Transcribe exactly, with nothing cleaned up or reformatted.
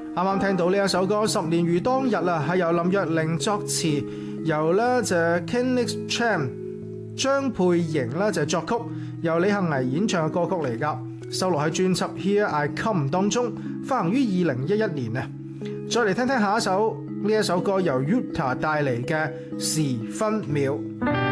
啱啱聽到呢一首歌《十年如當日》啊，係由林若寧作詞，由咧就 Kenny Chan、張佩瑩咧就作曲，由李幸倪演唱嘅歌曲嚟㗎，收錄喺專輯《Here I Come》當中，發行於二零一一年啊。再嚟聽聽下一首呢一首歌，由 Yuta 帶嚟嘅《時分秒》。